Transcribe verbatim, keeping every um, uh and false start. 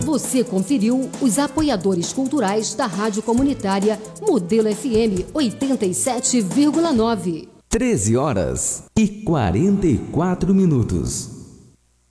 Você conferiu os apoiadores culturais da Rádio Comunitária Modelo F M oitenta e sete vírgula nove. treze horas e quarenta e quatro minutos.